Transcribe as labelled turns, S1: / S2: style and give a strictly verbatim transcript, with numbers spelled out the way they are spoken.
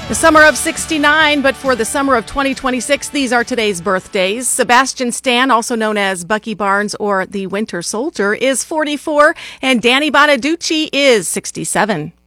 S1: The summer of sixty-nine, but for the summer of twenty twenty-six, these are today's birthdays. Sebastian Stan, also known as Bucky Barnes or the Winter Soldier, is forty-four, and Danny Bonaducci is sixty-seven.